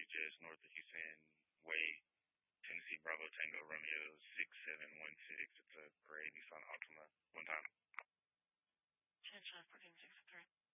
just north of Houston Way, Tennessee Bravo Tango Romeo 6716. It's a gray Nissan Altima. One time. 10 1463.